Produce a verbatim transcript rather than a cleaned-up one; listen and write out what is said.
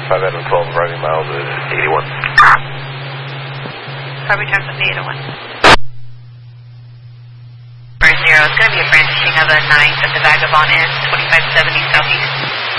five out of twelve, arriving miles at eighty-one. Car returns at the eight oh one. Zero, it's going to be a brandishing of a ninth at the Vagabond Inn, twenty-five seventy southeast.